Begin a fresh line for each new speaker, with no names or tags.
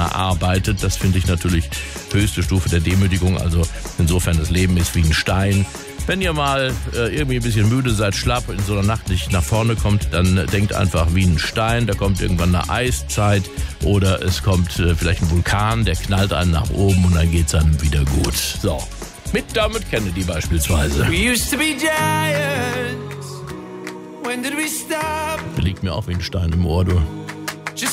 arbeitet. Das finde ich natürlich höchste Stufe der Demütigung. Also insofern, das Leben ist wie ein Stein. Wenn ihr mal irgendwie ein bisschen müde seid, schlapp, in so einer Nacht nicht nach vorne kommt, dann denkt einfach wie ein Stein. Da kommt irgendwann eine Eiszeit oder es kommt vielleicht ein Vulkan, der knallt einen nach oben und dann geht's einem wieder gut. So, mit Dermot Kennedy beispielsweise.
We used to be giants. When did we stop?
Der liegt mir auch wie ein Stein im Ohr, du.